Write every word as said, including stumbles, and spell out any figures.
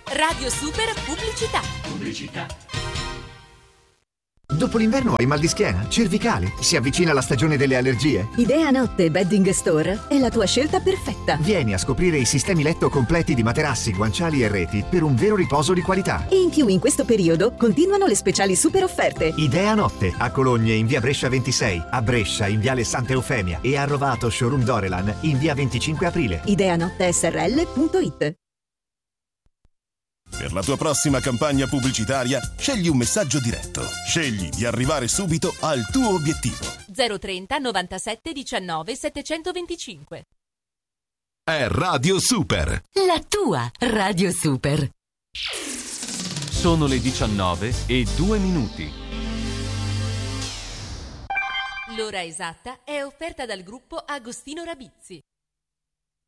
Radio Super Pubblicità. Pubblicità. Dopo l'inverno hai mal di schiena, cervicale, si avvicina la stagione delle allergie? Idea Notte Bedding Store è la tua scelta perfetta. Vieni a scoprire i sistemi letto completi di materassi, guanciali e reti per un vero riposo di qualità. E in più in questo periodo continuano le speciali super offerte. Idea Notte, a Cologne in via Brescia ventisei, a Brescia in viale Santa Eufemia e a Rovato showroom Dorelan in via venticinque aprile. Ideanotte S R L punto it. Per la tua prossima campagna pubblicitaria, scegli un messaggio diretto. Scegli di arrivare subito al tuo obiettivo. zero trenta novantasette diciannove settecentoventicinque. È Radio Super. La tua Radio Super. Sono le diciannove e due minuti. L'ora esatta è offerta dal gruppo Agostino Rabizzi.